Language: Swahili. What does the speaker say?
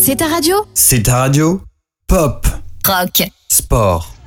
C'est ta radio ? C'est ta radio. Pop, Rock. sport,